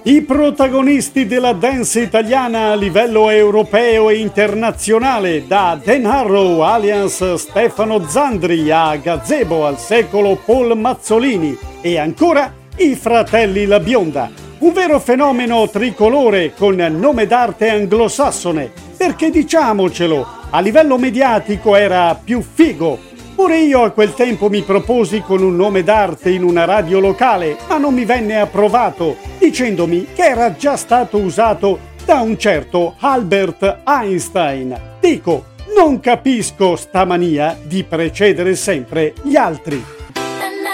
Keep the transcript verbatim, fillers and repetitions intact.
I protagonisti della dance italiana a livello europeo e internazionale, da Dan Harrow alias Stefano Zandri a Gazebo al secolo Paul Mazzolini, e ancora i fratelli La Bionda, un vero fenomeno tricolore con nome d'arte anglosassone, perché diciamocelo, a livello mediatico era più figo. Pure io a quel tempo mi proposi con un nome d'arte in una radio locale, ma non mi venne approvato, dicendomi che era già stato usato da un certo Albert Einstein. Dico, non capisco sta mania di precedere sempre gli altri.